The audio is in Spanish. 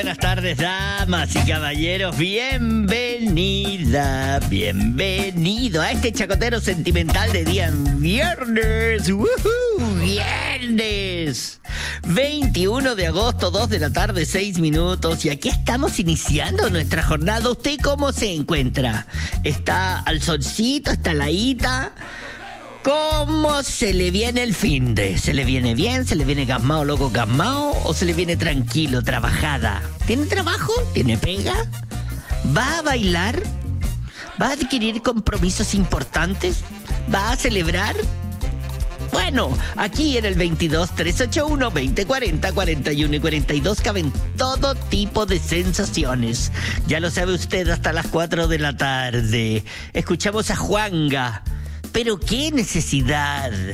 Buenas tardes, damas y caballeros. Bienvenido a este chacotero sentimental de día viernes. ¡Woohoo! ¡Viernes! 21 de agosto, 2 de la tarde, 6 minutos. Y aquí estamos iniciando nuestra jornada. ¿Usted cómo se encuentra? ¿Está al solcito? ¿Está heladita? ¿Cómo se le viene el finde? ¿Se le viene bien? ¿Se le viene gasmado, loco gasmado? ¿O se le viene tranquilo, trabajada? ¿Tiene trabajo? ¿Tiene pega? ¿Va a bailar? ¿Va a adquirir compromisos importantes? ¿Va a celebrar? Bueno, aquí en el 22-381-2040, 41 y 42 caben todo tipo de sensaciones. Ya lo sabe usted, hasta las 4 de la tarde. Escuchamos a Juanga. Pero qué necesidad.